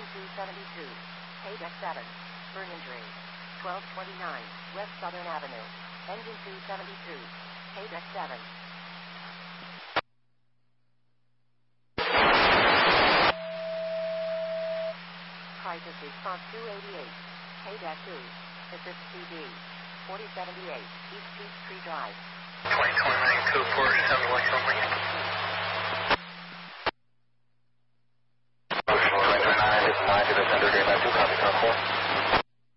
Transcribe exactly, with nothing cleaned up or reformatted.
two seventy-two. K-Deck seven. Burn injury. twelve twenty-nine. West Southern Avenue. Engine two seventy-two. K-Deck seven. Crisis response two eighty-eight. K-Deck two. Assist T D. forty seventy-eight. East Peachtree Drive. twenty twenty-nine, two four seven one,